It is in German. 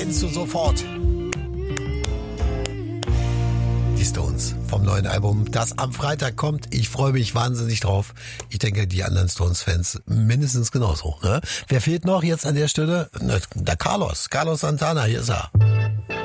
Kennst du sofort. Die Stones vom neuen Album, das am Freitag kommt. Ich freue mich wahnsinnig drauf. Ich denke, die anderen Stones-Fans mindestens genauso. Ne? Wer fehlt noch jetzt an der Stelle? Der Carlos Santana, hier ist er.